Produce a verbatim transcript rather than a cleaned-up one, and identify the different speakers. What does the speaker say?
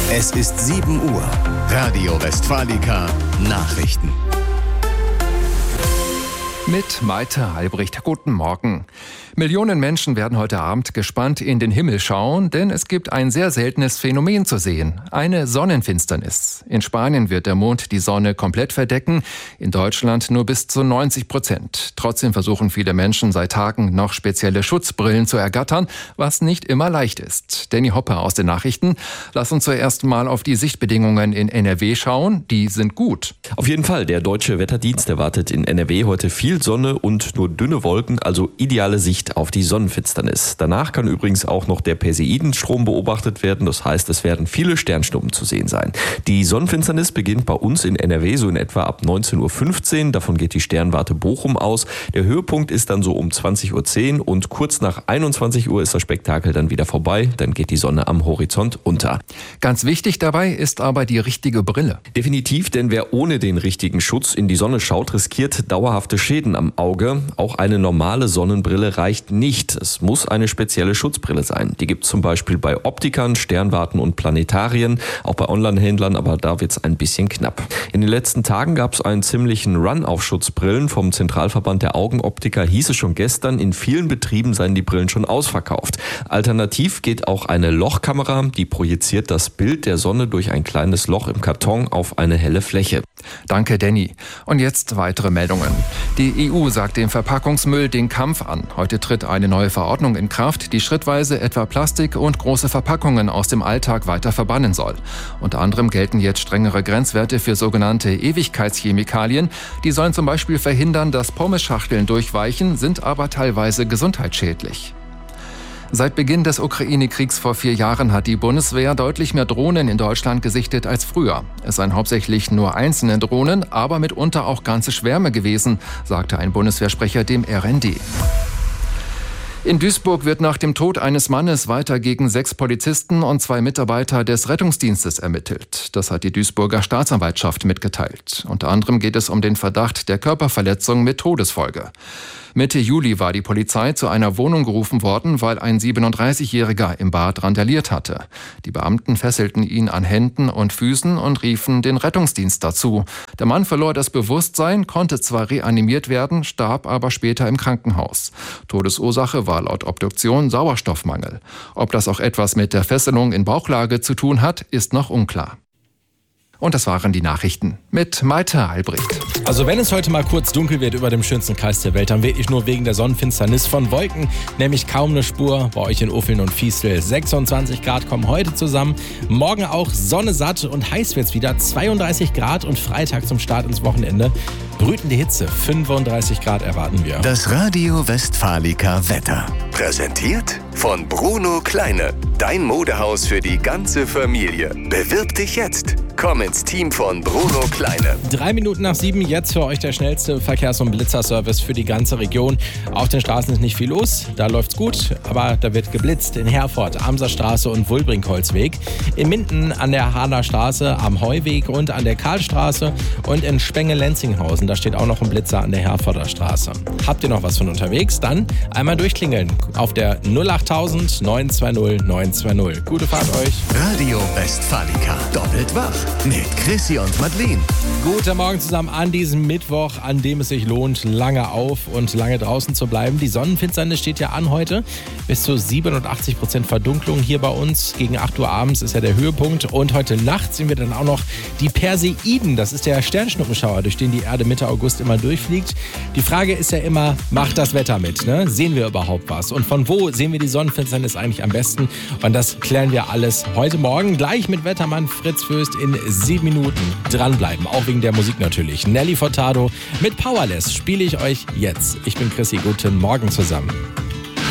Speaker 1: Es ist sieben Uhr. Radio Westfalica Nachrichten.
Speaker 2: Mit Malte Albrecht. Guten Morgen. Millionen Menschen werden heute Abend gespannt in den Himmel schauen, denn es gibt ein sehr seltenes Phänomen zu sehen. Eine Sonnenfinsternis. In Spanien wird der Mond die Sonne komplett verdecken, in Deutschland nur bis zu neunzig Prozent. Trotzdem versuchen viele Menschen seit Tagen noch spezielle Schutzbrillen zu ergattern, was nicht immer leicht ist. Danny Hopper aus den Nachrichten. Lass uns zuerst mal auf die Sichtbedingungen in N R W schauen. Die sind gut.
Speaker 3: Auf jeden Fall. Der Deutsche Wetterdienst erwartet in N R W heute viel Sonne und nur dünne Wolken, also ideale Sicht auf die Sonnenfinsternis. Danach kann übrigens auch noch der Perseidenstrom beobachtet werden. Das heißt, es werden viele Sternschnuppen zu sehen sein. Die Sonnenfinsternis beginnt bei uns in N R W so in etwa ab neunzehn Uhr fünfzehn. Davon geht die Sternwarte Bochum aus. Der Höhepunkt ist dann so um zwanzig Uhr zehn und kurz nach einundzwanzig Uhr ist das Spektakel dann wieder vorbei. Dann geht die Sonne am Horizont unter.
Speaker 2: Ganz wichtig dabei ist aber die richtige Brille.
Speaker 3: Definitiv, denn wer ohne den richtigen Schutz in die Sonne schaut, riskiert dauerhafte Schäden am Auge. Auch eine normale Sonnenbrille reicht nicht. Es muss eine spezielle Schutzbrille sein. Die gibt es zum Beispiel bei Optikern, Sternwarten und Planetarien, auch bei Online-Händlern, aber da wird es ein bisschen knapp. In den letzten Tagen gab es einen ziemlichen Run auf Schutzbrillen. Vom Zentralverband der Augenoptiker hieß es schon gestern, in vielen Betrieben seien die Brillen schon ausverkauft. Alternativ geht auch eine Lochkamera, die projiziert das Bild der Sonne durch ein kleines Loch im Karton auf eine helle Fläche.
Speaker 2: Danke, Danny. Und jetzt weitere Meldungen. Die E U sagt dem Verpackungsmüll den Kampf an. Heute tritt eine neue Verordnung in Kraft, die schrittweise etwa Plastik und große Verpackungen aus dem Alltag weiter verbannen soll. Unter anderem gelten jetzt strengere Grenzwerte für sogenannte Ewigkeitschemikalien. Die sollen zum Beispiel verhindern, dass Pommesschachteln durchweichen, sind aber teilweise gesundheitsschädlich. Seit Beginn des Ukraine-Kriegs vor vier Jahren hat die Bundeswehr deutlich mehr Drohnen in Deutschland gesichtet als früher. Es seien hauptsächlich nur einzelne Drohnen, aber mitunter auch ganze Schwärme gewesen, sagte ein Bundeswehrsprecher dem R N D. In Duisburg wird nach dem Tod eines Mannes weiter gegen sechs Polizisten und zwei Mitarbeiter des Rettungsdienstes ermittelt. Das hat die Duisburger Staatsanwaltschaft mitgeteilt. Unter anderem geht es um den Verdacht der Körperverletzung mit Todesfolge. Mitte Juli war die Polizei zu einer Wohnung gerufen worden, weil ein siebenunddreißigjähriger im Bad randaliert hatte. Die Beamten fesselten ihn an Händen und Füßen und riefen den Rettungsdienst dazu. Der Mann verlor das Bewusstsein, konnte zwar reanimiert werden, starb aber später im Krankenhaus. Todesursache war laut Obduktion Sauerstoffmangel. Ob das auch etwas mit der Fesselung in Bauchlage zu tun hat, ist noch unklar. Und das waren die Nachrichten mit Malte Albrecht.
Speaker 4: Also wenn es heute mal kurz dunkel wird über dem schönsten Kreis der Welt, dann wirklich nur wegen der Sonnenfinsternis. Von Wolken nämlich kaum eine Spur bei euch in Uffeln und Fiestel. sechsundzwanzig Grad kommen heute zusammen. Morgen auch Sonne satt und heiß wird's wieder. zweiunddreißig Grad und Freitag zum Start ins Wochenende. Brütende Hitze, fünfunddreißig Grad erwarten wir.
Speaker 1: Das Radio Westfalica Wetter. Präsentiert von Bruno Kleine. Dein Modehaus für die ganze Familie. Bewirb dich jetzt. Komm ins Team von Bruno Kleine.
Speaker 4: Drei Minuten nach sieben, jetzt für euch der schnellste Verkehrs- und Blitzerservice für die ganze Region. Auf den Straßen ist nicht viel los, da läuft's gut, aber da wird geblitzt in Herford, Amserstraße und Wulbrinkholzweg. In Minden an der Hahner Straße, am Heuweg und an der Karlstraße und in Spenge-Lenzinghausen, da steht auch noch ein Blitzer an der Herforder Straße. Habt ihr noch was von unterwegs? Dann einmal durchklingeln auf der null achttausend neun zwei null neun zwei null. Gute Fahrt euch.
Speaker 1: Radio Westfalica. Doppelt wach. Mit Chrissy und Madeleine.
Speaker 4: Guten Morgen zusammen an diesem Mittwoch, an dem es sich lohnt, lange auf und lange draußen zu bleiben. Die Sonnenfinsternis steht ja an heute. Bis zu siebenundachtzig Prozent Verdunklung hier bei uns. Gegen acht Uhr abends ist ja der Höhepunkt. Und heute Nacht sehen wir dann auch noch die Perseiden. Das ist der Sternschnuppenschauer, durch den die Erde Mitte August immer durchfliegt. Die Frage ist ja immer, macht das Wetter mit? Ne? Sehen wir überhaupt was? Und von wo sehen wir die Sonnenfinsternis eigentlich am besten? Und das klären wir alles heute Morgen gleich mit Wettermann Fritz Fürst in sieben Minuten. Dranbleiben, auch wegen der Musik natürlich. Nelly Furtado mit Powerless spiele ich euch jetzt. Ich bin Chrissy, guten Morgen zusammen.